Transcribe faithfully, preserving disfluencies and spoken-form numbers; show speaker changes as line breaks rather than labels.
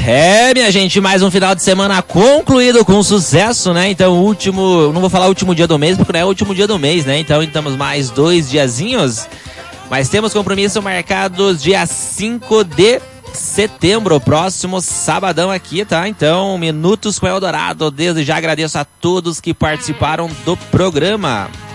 É, minha gente, mais um final de semana concluído com sucesso, né? Então, o último, não vou falar o último dia do mês, porque não é o último dia do mês, né? Então, estamos mais dois diazinhos, mas temos compromisso marcados dia cinco de setembro, próximo sabadão aqui, tá? Então, Minutos com Eldorado, desde já agradeço a todos que participaram do programa.